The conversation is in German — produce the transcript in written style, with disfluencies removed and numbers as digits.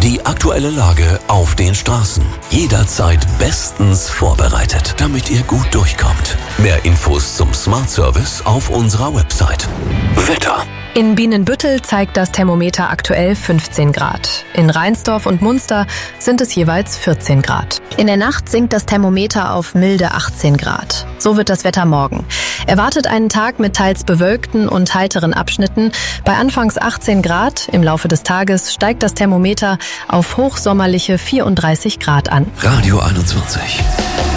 Die aktuelle Lage auf den Straßen. Jederzeit bestens vorbereitet, damit ihr gut durchkommt. Mehr Infos zum Smart Service auf unserer Website. Wetter. In Bienenbüttel zeigt das Thermometer aktuell 15 Grad. In Reinsdorf und Munster sind es jeweils 14 Grad. In der Nacht sinkt das Thermometer auf milde 18 Grad. So wird das Wetter morgen. Erwartet einen Tag mit teils bewölkten und heiteren Abschnitten. Bei anfangs 18 Grad, im Laufe des Tages steigt das Thermometer auf hochsommerliche 34 Grad an. Radio 21.